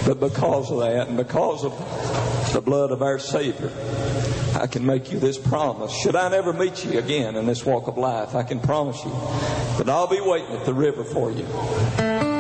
But because of that, and because of the blood of our Savior, I can make you this promise. Should I never meet you again in this walk of life, I can promise you that I'll be waiting at the river for you.